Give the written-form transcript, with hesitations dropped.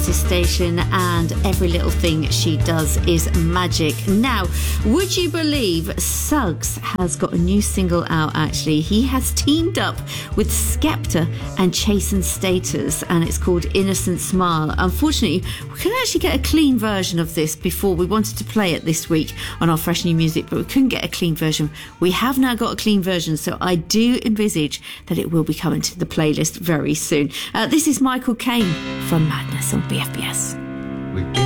Oasis station, and every little thing she does is magic. Now, would you believe Suggs has got a new single out, actually? He has teamed up with Skepta and Chasen Status, and it's called Innocent Smile. Unfortunately, we couldn't actually get a clean version of this before. We wanted to play it this week on our Fresh New Music, but we couldn't get a clean version. We have now got a clean version, so I do envisage that it will be coming to the playlist very soon. This is Michael Caine from Madness on BFBS.